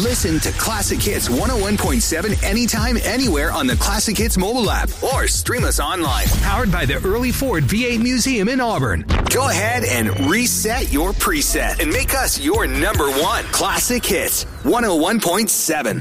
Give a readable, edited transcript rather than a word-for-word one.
Listen to Classic Hits 101.7 anytime, anywhere on the Classic Hits mobile app or stream us online. Powered by the Early Ford V8 Museum in Auburn. Go ahead and reset your preset and make us your number one. Classic Hits 101.7.